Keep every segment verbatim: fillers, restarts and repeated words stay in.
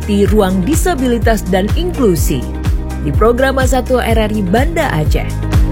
di Ruang Disabilitas dan Inklusi di Program satu R R I Banda Aceh.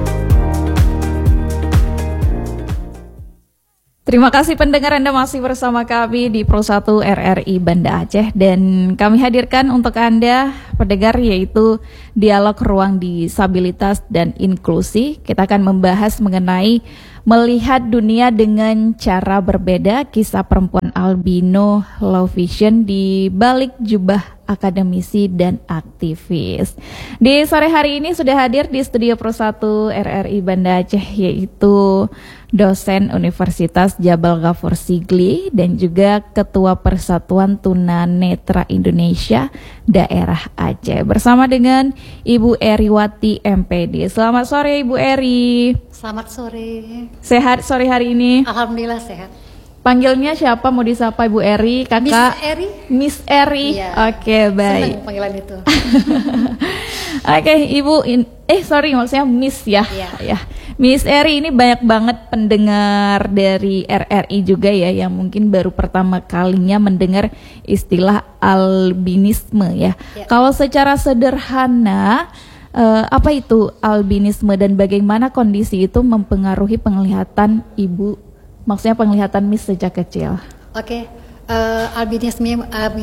Terima kasih pendengar, Anda masih bersama kami di Pro satu R R I Banda Aceh, dan kami hadirkan untuk Anda pendengar yaitu Dialog Ruang Disabilitas dan Inklusi. Kita akan membahas mengenai melihat dunia dengan cara berbeda, kisah perempuan albino low vision di balik jubah akademisi dan aktivis. Di sore hari ini sudah hadir di studio Pro satu R R I Banda Aceh yaitu dosen Universitas Jabal Ghafur Sigli dan juga Ketua Persatuan Tunanetra Indonesia Daerah Aceh, bersama dengan Ibu Eriwati M P D. Selamat sore Ibu Eri. Selamat sore. Sehat sore hari ini? Alhamdulillah sehat. Panggilnya siapa, mau disapa Ibu Eri, Kakak? Miss Eri. Miss Eri. Iya. Oke, baik. Senang panggilan itu. Oke, Ibu in, eh sorry maksudnya Miss ya. Iya. Ya. Miss Eri, ini banyak banget pendengar dari R R I juga ya yang mungkin baru pertama kalinya mendengar istilah albinisme ya. Ya. Kalau secara sederhana, uh, apa itu albinisme dan bagaimana kondisi itu mempengaruhi penglihatan Ibu, maksudnya penglihatan Miss sejak kecil? Oke. Uh, albinisme,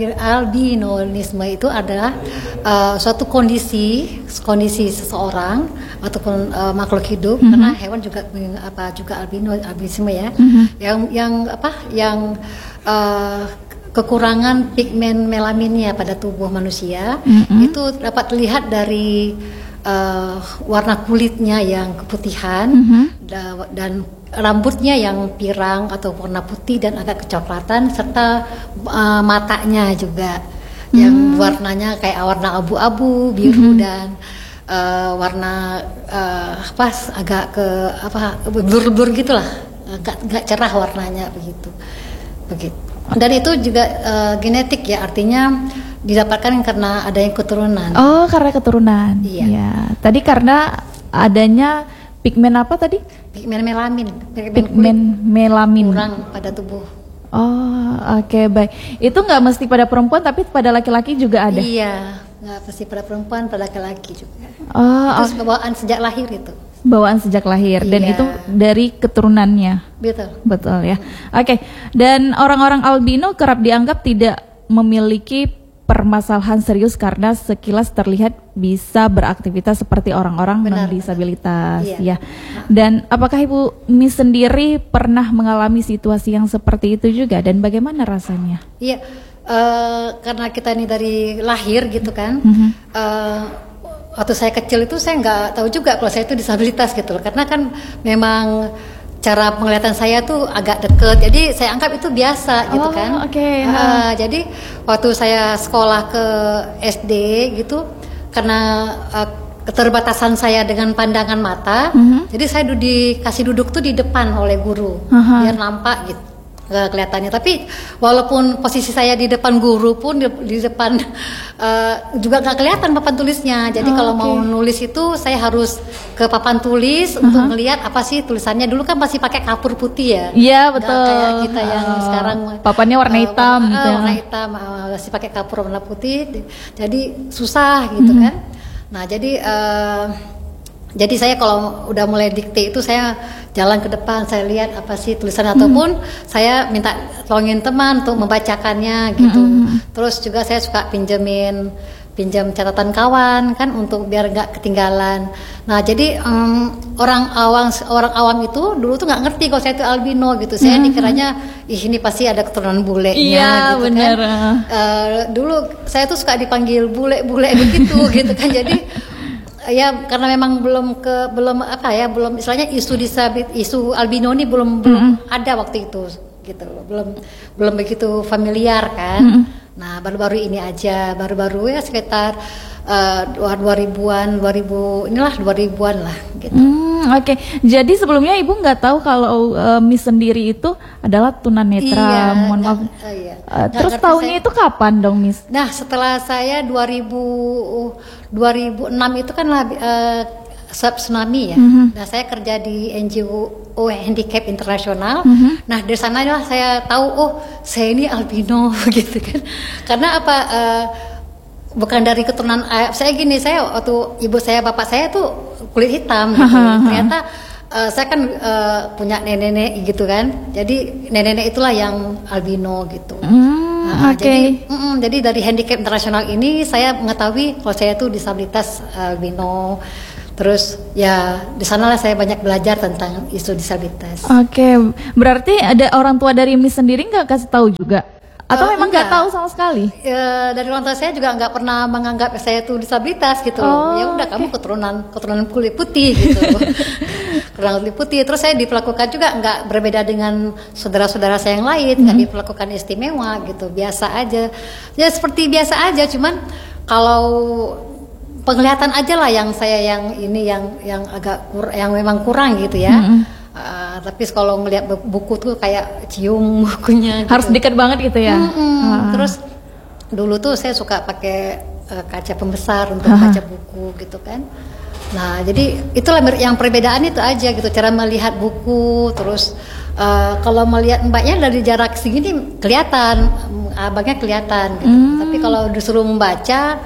albinoisme itu adalah uh, suatu kondisi kondisi seseorang ataupun uh, makhluk hidup, mm-hmm. karena hewan juga apa juga albino albinisme ya, mm-hmm. yang yang apa yang uh, kekurangan pigmen melaminnya pada tubuh manusia, mm-hmm. itu dapat terlihat dari uh, warna kulitnya yang keputihan, mm-hmm. da- dan rambutnya yang pirang atau warna putih dan agak kecoklatan, serta uh, matanya juga hmm. yang warnanya kayak warna abu-abu, biru, hmm. dan uh, warna uh, apa agak ke apa blur-blur gitulah, agak agak cerah warnanya begitu, begitu. Dan itu juga uh, genetik ya, artinya didapatkan karena adanya keturunan. Oh, karena keturunan. Iya. Ya. Tadi karena adanya pigmen apa tadi? Pigmen melamin. Pigmen melamin. Kurang pada tubuh. Oh, oke, okay, baik. Itu nggak mesti pada perempuan, tapi pada laki-laki juga ada? Iya, nggak mesti pada perempuan, pada laki-laki juga. Oh, itu oh. bawaan sejak lahir itu. Bawaan sejak lahir, iya. Dan itu dari keturunannya. Betul. Betul ya. Oke, okay. Dan orang-orang albino kerap dianggap tidak memiliki permasalahan serius karena sekilas terlihat bisa beraktivitas seperti orang-orang non-disabilitas. Ya. Dan apakah Ibu Miss sendiri pernah mengalami situasi yang seperti itu juga, dan bagaimana rasanya? Iya, uh, karena kita ini dari lahir gitu kan. Mm-hmm. uh, waktu saya kecil itu saya nggak tahu juga kalau saya itu disabilitas gitu loh, karena kan memang cara penglihatan saya tuh agak deket, jadi saya anggap itu biasa gitu. Oh, kan. Oke. Okay. Uh, jadi waktu saya sekolah ke S D gitu, karena uh, keterbatasan saya dengan pandangan mata, uh-huh. jadi saya du- dikasih duduk tuh di depan oleh guru, uh-huh. biar nampak gitu uh, kelihatannya. Tapi walaupun posisi saya di depan guru pun di, di depan uh, juga nggak kelihatan papan tulisnya. Jadi oh, kalau okay. mau nulis itu saya harus ke papan tulis, uh-huh. untuk melihat apa sih tulisannya. Dulu kan masih pakai kapur putih ya. Iya betul. Nggak kayak kita yang uh, sekarang papannya warna hitam. Uh, gitu. Warna hitam, uh, masih pakai kapur warna putih. Jadi susah gitu, uh-huh. kan. Nah jadi uh, jadi saya kalau udah mulai dikte itu saya jalan ke depan, saya lihat apa sih tulisan, mm-hmm. ataupun saya minta tolongin teman untuk membacakannya gitu. Mm-hmm. Terus juga saya suka pinjemin pinjam catatan kawan kan untuk biar nggak ketinggalan. Nah jadi um, orang awam orang awam itu dulu tuh nggak ngerti kalau saya itu albino gitu. Saya mm-hmm. dikiranya ih ini pasti ada keturunan bulenya, iya, gitu bener. kan. Uh, dulu saya tuh suka dipanggil bule-bule begitu gitu kan. Jadi ya karena memang belum ke belum apa ya belum istilahnya isu disabilitas, isu albino ini belum mm-hmm. belum ada waktu itu gitu, belum belum begitu familiar kan. Mm-hmm. Nah baru-baru ini aja, baru-baru ya sekitar uh, dua ribuan, dua ribu inilah dua ribuan lah gitu. Hmm, Oke, okay. Jadi sebelumnya Ibu nggak tahu kalau uh, Miss sendiri itu adalah tunanetra. Iya, mohon maaf. Uh, iya. Uh, terus tahunnya saya, itu kapan dong Miss? Nah setelah saya dua ribu dua ribu enam itu kan uh, tsunami ya. Mm-hmm. Nah saya kerja di N G O Handicap Internasional. Mm-hmm. Nah dari sana lah saya tahu oh saya ini albino gitu kan. Karena apa? Uh, bukan dari keturunan ayah. Saya gini, saya waktu ibu saya, bapak saya tuh kulit hitam gitu. Ternyata uh, saya kan uh, punya nenek-nenek gitu kan. Jadi nenek-nenek itulah yang albino gitu. Hmm, nah, Oke. Okay. Jadi, mm, jadi dari handicap internasional ini saya mengetahui kalau saya tuh disabilitas albino. Terus ya di sanalah saya banyak belajar tentang isu disabilitas. Oke, okay. Berarti ada orang tua dari Miss sendiri nggak kasih tahu juga? Atau uh, memang nggak tahu sama sekali? Ya, dari orang tua saya juga nggak pernah menganggap saya itu disabilitas gitu. Oh, ya udah okay. Kamu keturunan keturunan kulit putih gitu. Keturunan kulit putih. Terus saya diperlakukan juga nggak berbeda dengan saudara-saudara saya yang lain, nggak mm-hmm. diperlakukan istimewa gitu, biasa aja. Ya seperti biasa aja, cuman kalau penglihatan aja lah yang saya yang ini yang yang agak kur, yang memang kurang gitu ya. Mm-hmm. Uh, tapi kalau ngelihat buku tuh kayak cium bukunya. Gitu. Harus dekat banget gitu ya. Mm-hmm. Uh. Terus dulu tuh saya suka pakai uh, kaca pembesar untuk uh-huh. baca buku gitu kan. Nah jadi itulah yang perbedaan itu aja gitu, cara melihat buku. Terus uh, kalau melihat mbaknya dari jarak segini kelihatan, abangnya kelihatan gitu. Mm. Tapi kalau disuruh membaca,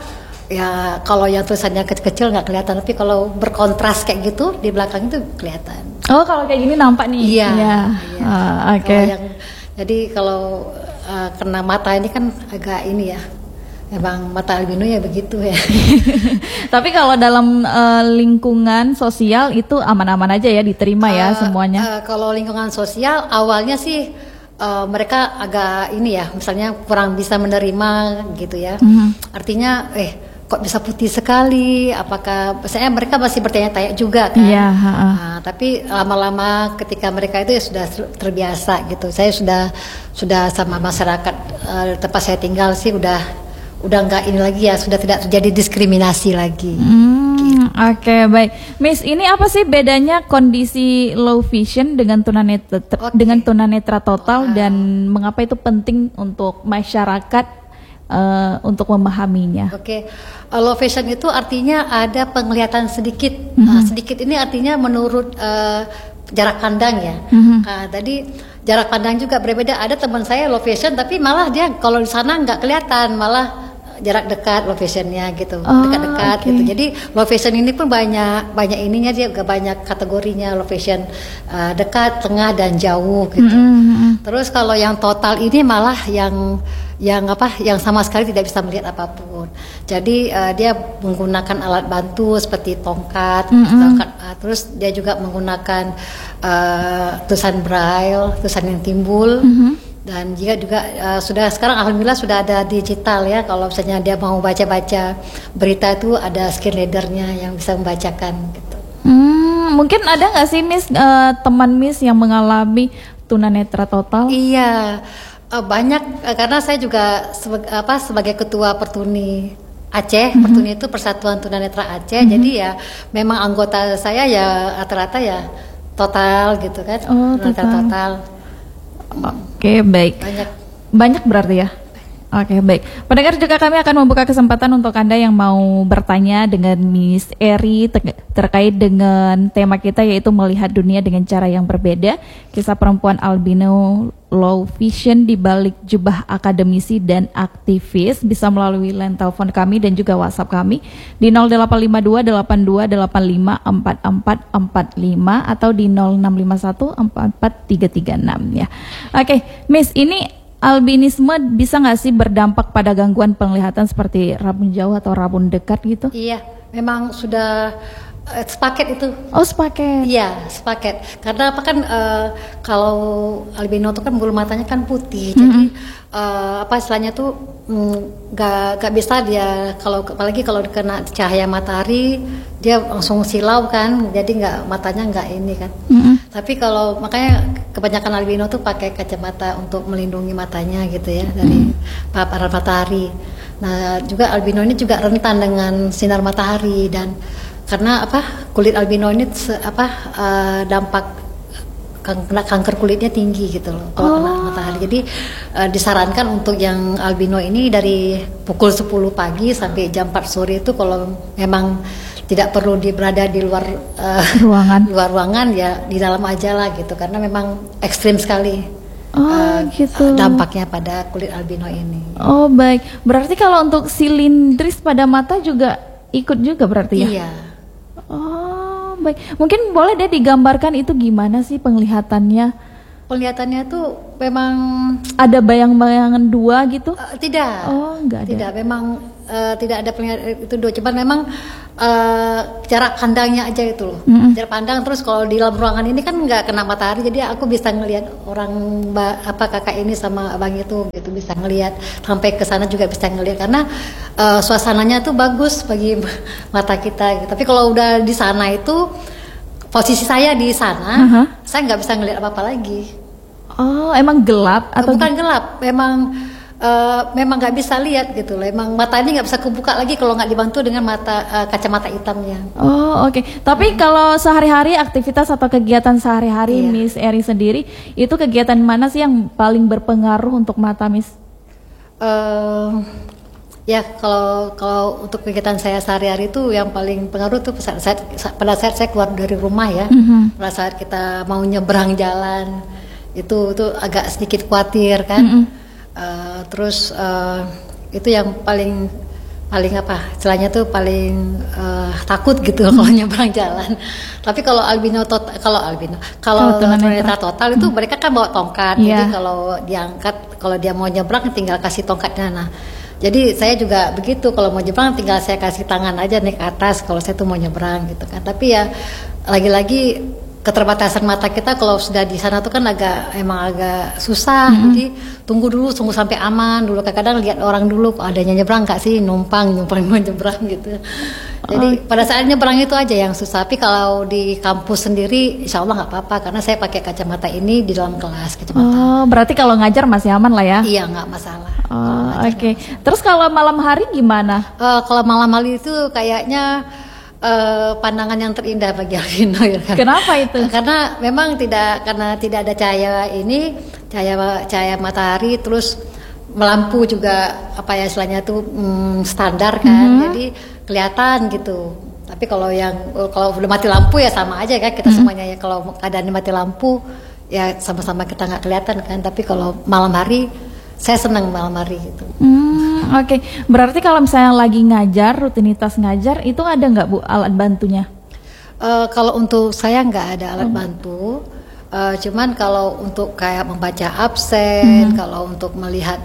ya kalau yang tulisannya kecil-kecil nggak kelihatan, tapi kalau berkontras kayak gitu di belakang itu kelihatan. Oh, kalau kayak gini nampak nih. Iya. iya. iya. Uh, Oke. Okay. Jadi kalau uh, kena mata ini kan agak ini ya, emang mata albino ya begitu ya. Tapi kalau dalam uh, lingkungan sosial itu aman-aman aja ya, diterima uh, ya semuanya. Uh, kalau lingkungan sosial awalnya sih uh, mereka agak ini ya, misalnya kurang bisa menerima gitu ya. Mm-hmm. Artinya eh kok bisa putih sekali, apakah saya mereka masih bertanya-tanya juga kan. Yeah, uh-uh. Nah, tapi lama-lama ketika mereka itu ya sudah terbiasa gitu. Saya sudah sudah sama masyarakat uh, tempat saya tinggal sih udah udah nggak ini lagi ya, sudah tidak terjadi diskriminasi lagi. Hmm, gitu. Oke, okay, baik. Miss, ini apa sih bedanya kondisi low vision dengan tunanetra okay. dengan tunanetra total, uh, dan mengapa itu penting untuk masyarakat Uh, untuk memahaminya? Oke, okay. uh, low vision itu artinya ada penglihatan sedikit. Mm-hmm. uh, sedikit ini artinya menurut uh, jarak pandang ya. Mm-hmm. uh, Tadi jarak pandang juga berbeda. Ada teman saya low vision tapi malah dia kalau di sana nggak kelihatan, malah jarak dekat low visionnya gitu, oh, dekat-dekat okay. gitu. Jadi low vision ini pun banyak banyak ininya, dia juga banyak kategorinya, low vision uh, dekat, tengah dan jauh gitu. Mm-hmm. Terus kalau yang total ini malah yang yang apa yang sama sekali tidak bisa melihat apapun. Jadi uh, dia menggunakan alat bantu seperti tongkat, mm-hmm. tongkat uh, terus dia juga menggunakan uh, tulisan braille, tulisan yang timbul. Mm-hmm. Dan juga juga uh, sudah sekarang alhamdulillah sudah ada digital ya, kalau misalnya dia mau baca-baca berita itu ada screen readernya yang bisa membacakan gitu. Hmm, mungkin ada nggak sih Miss uh, teman Miss yang mengalami tunanetra total? Iya. Uh, banyak uh, karena saya juga sebe- apa sebagai ketua Pertuni Aceh, mm-hmm. Pertuni itu Persatuan Tunanetra Aceh, mm-hmm. jadi ya memang anggota saya ya rata-rata ya total gitu kan, oh, tunanetra total. total. Oke, baik. Banyak. Banyak berarti ya. Oke, baik. Pendengar, juga kami akan membuka kesempatan untuk Anda yang mau bertanya dengan Miss Eri te- terkait dengan tema kita, yaitu melihat dunia dengan cara yang berbeda. Kisah perempuan albino low vision di balik jubah akademisi dan aktivis, bisa melalui line telepon kami dan juga WhatsApp kami di nol delapan lima dua delapan dua delapan lima empat empat empat lima atau di nol enam lima satu empat empat tiga tiga enam ya. Oke, Miss, ini albinisme bisa nggak sih berdampak pada gangguan penglihatan seperti rabun jauh atau rabun dekat gitu? Iya, memang sudah uh, sepaket itu. Oh, sepaket. Iya, sepaket. Karena apa kan uh, kalau albino itu kan bulu matanya kan putih, mm-hmm. jadi uh, apa istilahnya tuh nggak mm, nggak bisa dia kalau apalagi kalau kena cahaya matahari dia langsung silau kan, jadi nggak matanya nggak ini kan. Mm-hmm. Tapi kalau makanya kebanyakan albino tuh pakai kacamata untuk melindungi matanya gitu ya dari mm-hmm. paparan matahari. Nah juga albino ini juga rentan dengan sinar matahari, dan karena apa kulit albino ini se, apa uh, dampak kena kanker kulitnya tinggi gitu loh kalau oh. kena matahari. Jadi uh, disarankan untuk yang albino ini dari pukul sepuluh pagi sampai jam empat sore itu kalau memang tidak perlu di berada di luar uh, ruangan luar ruangan ya di dalam aja lah gitu, karena memang ekstrim sekali. Oh, uh, gitu. Dampaknya pada kulit albino ini. Oh baik, berarti kalau untuk silindris pada mata juga ikut juga berarti ya? Iya. Oh baik, mungkin boleh deh digambarkan itu gimana sih penglihatannya? Penglihatannya tuh memang ada bayang-bayangan dua gitu? Uh, tidak. Oh, enggak ada. Tidak, memang uh, tidak ada penglihatan itu dua. Cuman memang uh, jarak pandangnya aja itu loh. Mm-hmm. Jarak pandang, terus kalau di dalam ruangan ini kan nggak kena matahari, jadi aku bisa ngelihat orang ba, apa kakak ini sama abang itu gitu, bisa ngelihat sampai ke sana juga bisa ngelihat karena uh, suasananya tuh bagus bagi mata kita. Gitu. Tapi kalau udah di sana itu posisi saya di sana, uh-huh. saya nggak bisa ngelihat apa-apa lagi. Oh, emang gelap atau bukan gelap? Memang uh, memang nggak bisa lihat gitu loh. Emang mata ini nggak bisa kebuka lagi kalau nggak dibantu dengan mata uh, kacamata hitamnya. Oh, oke. Okay. Tapi hmm. kalau sehari-hari aktivitas atau kegiatan sehari-hari iya. Miss Eri sendiri, itu kegiatan mana sih yang paling berpengaruh untuk mata Miss? Uh, Ya kalau kalau untuk kegiatan saya sehari-hari itu yang paling pengaruh tuh pada saat, pada saat saya keluar dari rumah ya, mm-hmm. pada saat kita mau nyebrang jalan itu itu agak sedikit khawatir kan, mm-hmm. uh, terus uh, itu yang paling paling apa istilahnya tuh paling uh, takut gitu mm-hmm. kalau nyebrang jalan. Tapi kalau albino tot kalau albino kalau tunanetra total itu mm-hmm. mereka kan bawa tongkat, yeah. jadi kalau diangkat kalau dia mau nyebrang tinggal kasih tongkatnya. Nah jadi saya juga begitu, kalau mau nyebrang tinggal saya kasih tangan aja naik ke atas kalau saya tuh mau nyebrang gitu kan. Tapi ya lagi-lagi keterbatasan mata kita kalau sudah di sana tuh kan agak emang agak susah. Mm-hmm. Jadi tunggu dulu, tunggu sampai aman dulu. Kadang-kadang lihat orang dulu kok adanya nyebrang nggak sih, numpang numpang mau nyebrang gitu. Jadi oh. pada saat nyebrang itu aja yang susah. Tapi kalau di kampus sendiri insya Allah nggak apa-apa karena saya pakai kacamata ini di dalam kelas kacamata. Oh, berarti kalau ngajar masih aman lah ya? Iya, nggak masalah. Oh, oke. Okay. Terus kalau malam hari gimana? Uh, kalau malam hari itu kayaknya uh, pandangan yang terindah bagi albino ya kan. Kenapa itu? Karena memang tidak karena tidak ada cahaya ini, cahaya cahaya matahari, terus melampu juga apa ya istilahnya tuh hmm, standar kan. Mm-hmm. Jadi kelihatan gitu. Tapi kalau yang kalau udah mati lampu ya sama aja kan kita mm-hmm. semuanya ya. Kalau keadaan mati lampu ya sama-sama kita nggak kelihatan kan. Tapi kalau malam hari saya senang malam hari gitu. Hmm, Oke, okay. Berarti kalau misalnya lagi ngajar, rutinitas ngajar, itu ada nggak Bu alat bantunya? Uh, kalau untuk saya nggak ada alat hmm. bantu. Uh, cuman kalau untuk kayak membaca absen, hmm. kalau untuk melihat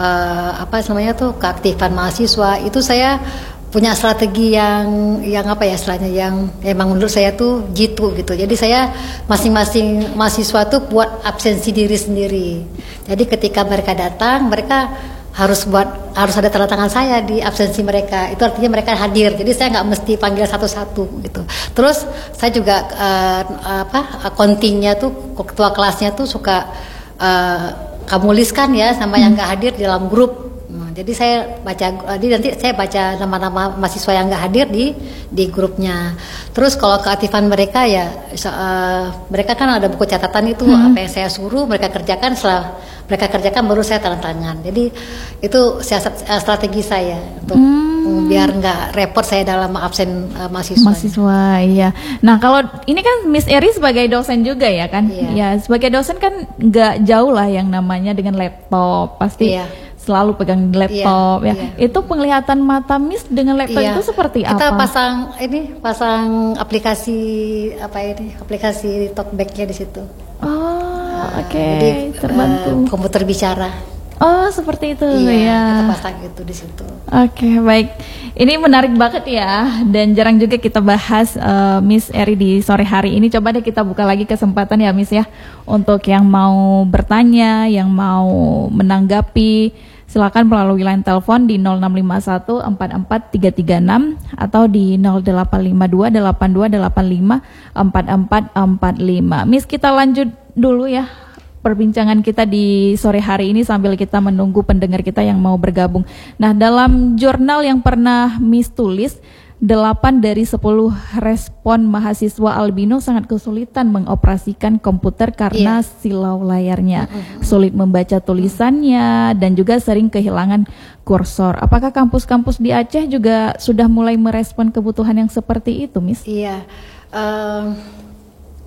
uh, apa namanya tuh keaktifan mahasiswa, itu saya punya strategi yang yang apa ya istilahnya yang emang menurut saya tuh jitu gitu. Jadi saya masing-masing mahasiswa tuh buat absensi diri sendiri. Jadi ketika mereka datang, mereka harus buat harus ada tanda tangan saya di absensi mereka. Itu artinya mereka hadir. Jadi saya nggak mesti panggil satu-satu gitu. Terus saya juga uh, apa kontingnya tuh ketua kelasnya tuh suka uh, kamu listkan ya sama yang nggak hadir di dalam grup. Jadi saya baca, jadi nanti saya baca nama-nama mahasiswa yang nggak hadir di di grupnya. Terus kalau keaktifan mereka ya, uh, mereka kan ada buku catatan itu hmm. apa yang saya suruh mereka kerjakan, setelah mereka kerjakan baru saya tanda tangan. Jadi itu siasat uh, strategi saya untuk hmm. biar nggak repot saya dalam absen uh, mahasiswa. Mahasiswa, iya. Nah kalau ini kan Miss Eri sebagai dosen juga ya kan? Iya. Ya sebagai dosen kan nggak jauh lah yang namanya dengan laptop pasti. Iya. Selalu pegang laptop iya, ya. Iya. Itu penglihatan mata Miss dengan laptop iya. itu seperti Kita apa? Kita pasang ini, pasang aplikasi apa ini, aplikasi talkback-nya di situ. Oh, nah, oke. Okay. Terbantu. Uh, komputer bicara. Oh, seperti itu iya, ya. Kita pasang itu di situ. Oke, okay, baik. Ini menarik banget ya, dan jarang juga kita bahas uh, Miss Eri di sore hari ini. Coba deh kita buka lagi kesempatan ya Miss ya, untuk yang mau bertanya, yang mau menanggapi, silakan melalui line telepon di nol enam lima satu empat empat tiga tiga enam atau di nol delapan lima dua delapan dua delapan lima empat empat empat lima. Miss, kita lanjut dulu ya perbincangan kita di sore hari ini sambil kita menunggu pendengar kita yang mau bergabung. Nah, dalam jurnal yang pernah Miss tulis, delapan dari sepuluh respon mahasiswa albino sangat kesulitan mengoperasikan komputer karena yeah. silau layarnya, mm-hmm. sulit membaca tulisannya, dan juga sering kehilangan kursor. Apakah kampus-kampus di Aceh juga sudah mulai merespon kebutuhan yang seperti itu, Miss? Iya, yeah. um,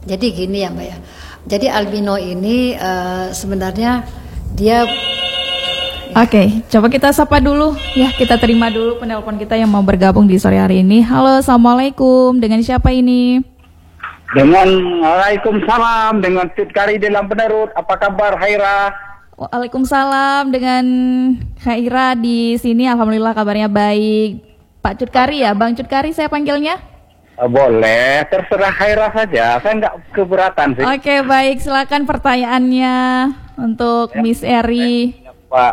Jadi gini ya Mbak ya. Jadi albino ini uh, sebenarnya dia. Oke, okay, coba kita sapa dulu ya, kita terima dulu penelpon kita yang mau bergabung di sore hari ini. Halo, assalamualaikum. Dengan siapa ini? Dengan Waalaikumsalam, dengan Cut Kari dalam penerut. Apa kabar Haira? Waalaikumsalam, dengan Haira di sini. Alhamdulillah kabarnya baik. Pak Cut Kari ya, Bang Cut Kari saya panggilnya? Boleh, terserah Haira saja. Saya nggak keberatan sih. Oke, okay, baik. Silakan pertanyaannya untuk Miss Eri.